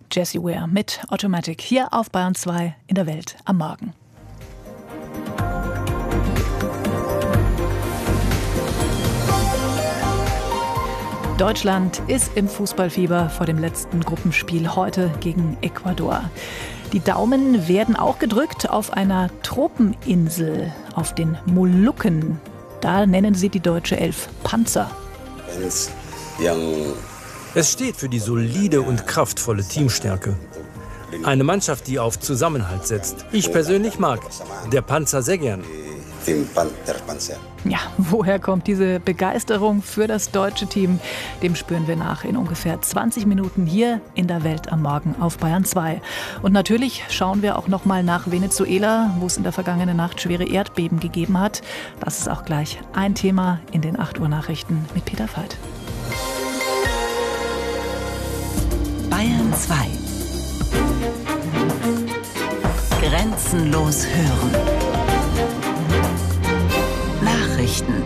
Jessie Ware mit Automatic hier auf Bayern 2 in der Welt am Morgen. Deutschland ist im Fußballfieber vor dem letzten Gruppenspiel heute gegen Ecuador. Die Daumen werden auch gedrückt auf einer Tropeninsel, auf den Molukken. Da nennen sie die deutsche Elf Panzer. Es steht für die solide und kraftvolle Teamstärke. Eine Mannschaft, die auf Zusammenhalt setzt. Ich persönlich mag der Panzer sehr gern. Ja, woher kommt diese Begeisterung für das deutsche Team? Dem spüren wir nach in ungefähr 20 Minuten hier in der Welt am Morgen auf Bayern 2. Und natürlich schauen wir auch noch mal nach Venezuela, wo es in der vergangenen Nacht schwere Erdbeben gegeben hat. Das ist auch gleich ein Thema in den 8 Uhr Nachrichten mit Peter Veit. Bayern 2. Grenzenlos hören. Nachrichten.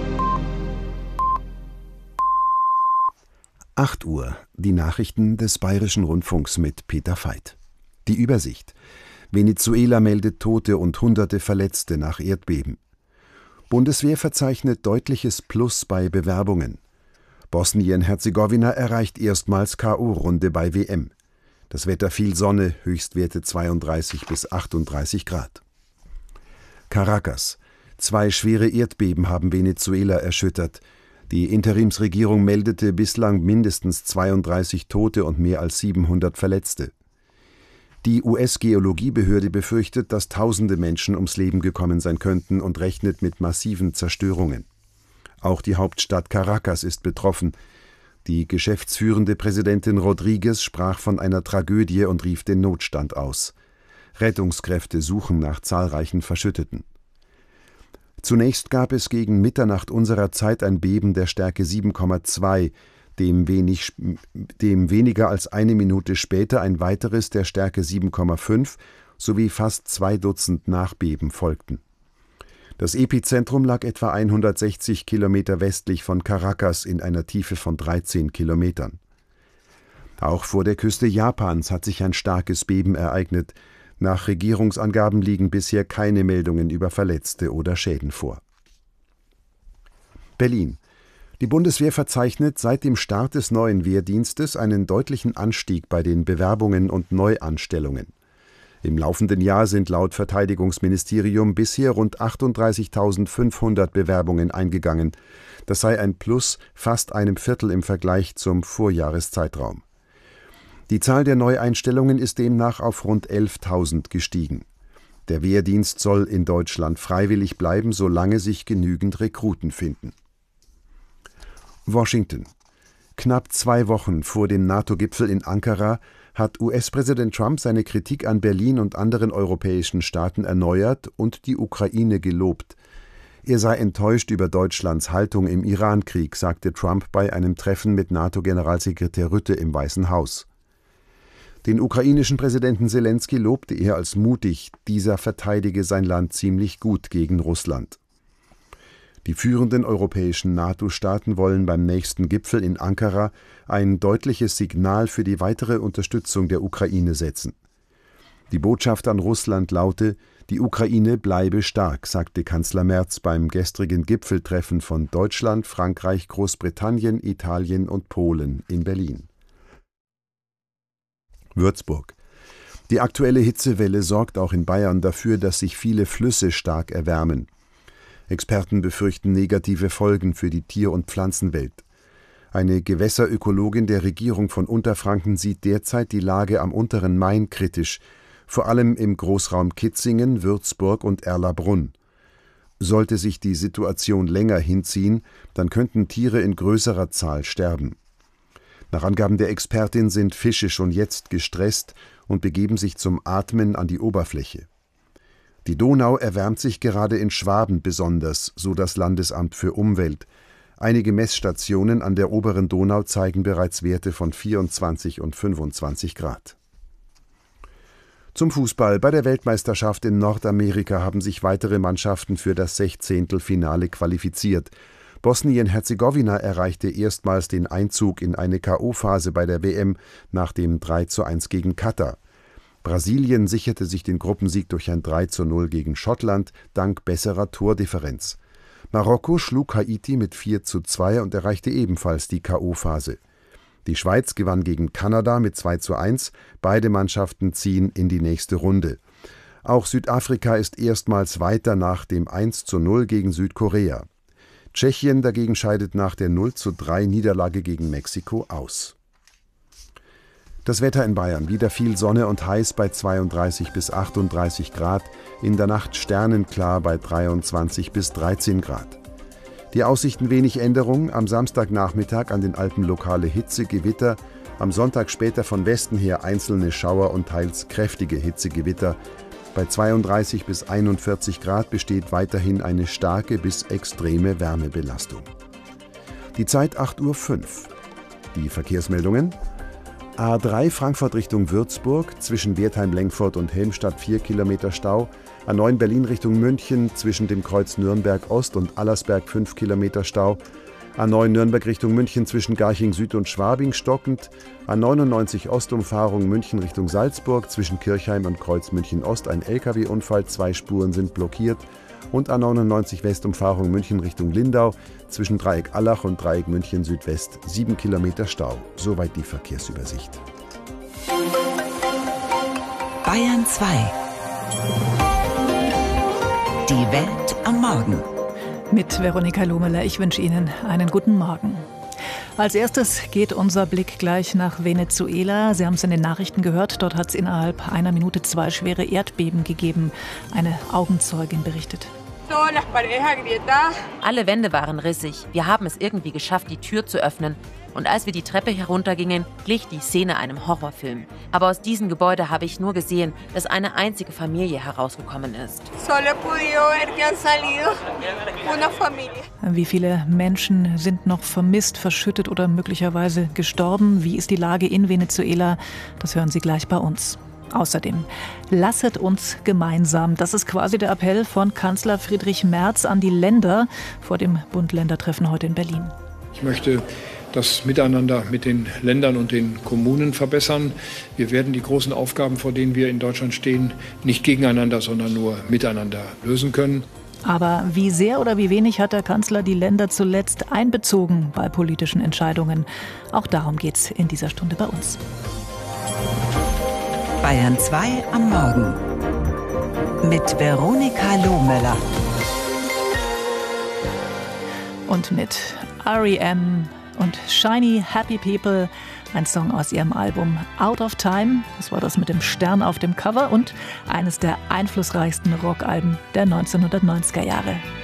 8 Uhr. Die Nachrichten des Bayerischen Rundfunks mit Peter Veit. Die Übersicht. Venezuela meldet Tote und Hunderte Verletzte nach Erdbeben. Bundeswehr verzeichnet deutliches Plus bei Bewerbungen. Bosnien-Herzegowina erreicht erstmals K.O.-Runde bei WM. Das Wetter viel Sonne, Höchstwerte 32 bis 38 Grad. Caracas. 2 schwere Erdbeben haben Venezuela erschüttert. Die Interimsregierung meldete bislang mindestens 32 Tote und mehr als 700 Verletzte. Die US-Geologiebehörde befürchtet, dass tausende Menschen ums Leben gekommen sein könnten und rechnet mit massiven Zerstörungen. Auch die Hauptstadt Caracas ist betroffen. Die geschäftsführende Präsidentin Rodriguez sprach von einer Tragödie und rief den Notstand aus. Rettungskräfte suchen nach zahlreichen Verschütteten. Zunächst gab es gegen Mitternacht unserer Zeit ein Beben der Stärke 7,2, dem weniger als eine Minute später ein weiteres der Stärke 7,5 sowie fast 2 Dutzend Nachbeben folgten. Das Epizentrum lag etwa 160 Kilometer westlich von Caracas in einer Tiefe von 13 Kilometern. Auch vor der Küste Japans hat sich ein starkes Beben ereignet. Nach Regierungsangaben liegen bisher keine Meldungen über Verletzte oder Schäden vor. Berlin. Die Bundeswehr verzeichnet seit dem Start des neuen Wehrdienstes einen deutlichen Anstieg bei den Bewerbungen und Neuanstellungen. Im laufenden Jahr sind laut Verteidigungsministerium bisher rund 38.500 Bewerbungen eingegangen. Das sei ein Plus fast einem Viertel im Vergleich zum Vorjahreszeitraum. Die Zahl der Neueinstellungen ist demnach auf rund 11.000 gestiegen. Der Wehrdienst soll in Deutschland freiwillig bleiben, solange sich genügend Rekruten finden. Washington. Knapp 2 Wochen vor dem NATO-Gipfel in Ankara hat US-Präsident Trump seine Kritik an Berlin und anderen europäischen Staaten erneuert und die Ukraine gelobt. Er sei enttäuscht über Deutschlands Haltung im Iran-Krieg, sagte Trump bei einem Treffen mit NATO-Generalsekretär Rutte im Weißen Haus. Den ukrainischen Präsidenten Selenskyj lobte er als mutig, dieser verteidige sein Land ziemlich gut gegen Russland. Die führenden europäischen NATO-Staaten wollen beim nächsten Gipfel in Ankara ein deutliches Signal für die weitere Unterstützung der Ukraine setzen. Die Botschaft an Russland laute: Die Ukraine bleibe stark, sagte Kanzler Merz beim gestrigen Gipfeltreffen von Deutschland, Frankreich, Großbritannien, Italien und Polen in Berlin. Würzburg. Die aktuelle Hitzewelle sorgt auch in Bayern dafür, dass sich viele Flüsse stark erwärmen. Experten befürchten negative Folgen für die Tier- und Pflanzenwelt. Eine Gewässerökologin der Regierung von Unterfranken sieht derzeit die Lage am unteren Main kritisch, vor allem im Großraum Kitzingen, Würzburg und Erlabrunn. Sollte sich die Situation länger hinziehen, dann könnten Tiere in größerer Zahl sterben. Nach Angaben der Expertin sind Fische schon jetzt gestresst und begeben sich zum Atmen an die Oberfläche. Die Donau erwärmt sich gerade in Schwaben besonders, so das Landesamt für Umwelt. Einige Messstationen an der oberen Donau zeigen bereits Werte von 24 und 25 Grad. Zum Fußball. Bei der Weltmeisterschaft in Nordamerika haben sich weitere Mannschaften für das Sechzehntelfinale qualifiziert. Bosnien-Herzegowina erreichte erstmals den Einzug in eine K.O.-Phase bei der WM nach dem 3:1 gegen Katar. Brasilien sicherte sich den Gruppensieg durch ein 3:0 gegen Schottland dank besserer Tordifferenz. Marokko schlug Haiti mit 4:2 und erreichte ebenfalls die K.O.-Phase. Die Schweiz gewann gegen Kanada mit 2:1. Beide Mannschaften ziehen in die nächste Runde. Auch Südafrika ist erstmals weiter nach dem 1:0 gegen Südkorea. Tschechien dagegen scheidet nach der 0:3 Niederlage gegen Mexiko aus. Das Wetter in Bayern: wieder viel Sonne und heiß bei 32 bis 38 Grad, in der Nacht sternenklar bei 23 bis 13 Grad. Die Aussichten: wenig Änderung, am Samstagnachmittag an den Alpen lokale Hitzegewitter, am Sonntag später von Westen her einzelne Schauer und teils kräftige Hitzegewitter. Bei 32 bis 41 Grad besteht weiterhin eine starke bis extreme Wärmebelastung. Die Zeit 8:05 Uhr. Die Verkehrsmeldungen: A3 Frankfurt Richtung Würzburg, zwischen Wertheim-Lengfurt und Helmstadt 4 Kilometer Stau. A9 Berlin Richtung München, zwischen dem Kreuz Nürnberg Ost und Allersberg 5 Kilometer Stau. A9 Nürnberg Richtung München, zwischen Garching Süd und Schwabing stockend. A99 Ostumfahrung München Richtung Salzburg, zwischen Kirchheim und Kreuz München Ost ein LKW-Unfall, 2 Spuren sind blockiert. Und A99 Westumfahrung München Richtung Lindau, zwischen Dreieck Allach und Dreieck München Südwest 7 Kilometer Stau. Soweit die Verkehrsübersicht. Bayern 2. Die Welt am Morgen. Mit Veronika Lohmeler. Ich wünsche Ihnen einen guten Morgen. Als erstes geht unser Blick gleich nach Venezuela. Sie haben es in den Nachrichten gehört. Dort hat es innerhalb einer Minute 2 schwere Erdbeben gegeben. Eine Augenzeugin berichtet. Alle Wände waren rissig. Wir haben es irgendwie geschafft, die Tür zu öffnen. Und als wir die Treppe heruntergingen, glich die Szene einem Horrorfilm. Aber aus diesem Gebäude habe ich nur gesehen, dass eine einzige Familie herausgekommen ist. Wie viele Menschen sind noch vermisst, verschüttet oder möglicherweise gestorben? Wie ist die Lage in Venezuela? Das hören Sie gleich bei uns. Außerdem, lasset uns gemeinsam. Das ist quasi der Appell von Kanzler Friedrich Merz an die Länder vor dem Bund-Länder-Treffen heute in Berlin. Ich möchte das Miteinander mit den Ländern und den Kommunen verbessern. Wir werden die großen Aufgaben, vor denen wir in Deutschland stehen, nicht gegeneinander, sondern nur miteinander lösen können. Aber wie sehr oder wie wenig hat der Kanzler die Länder zuletzt einbezogen bei politischen Entscheidungen? Auch darum geht's in dieser Stunde bei uns. Bayern 2 am Morgen mit Veronika Lohmeler. Und mit R.E.M. und Shiny Happy People, ein Song aus ihrem Album Out of Time. Das war das mit dem Stern auf dem Cover und eines der einflussreichsten Rockalben der 1990er Jahre.